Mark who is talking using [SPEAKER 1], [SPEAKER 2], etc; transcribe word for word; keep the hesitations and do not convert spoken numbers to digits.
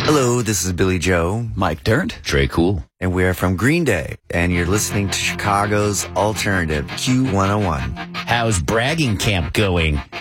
[SPEAKER 1] Hello, this is Billy Joe,
[SPEAKER 2] Mike Dirnt,
[SPEAKER 3] Trey Cool,
[SPEAKER 1] and we are from Green Day, and you're listening to Chicago's alternative Q one oh one.
[SPEAKER 3] How's bragging camp going?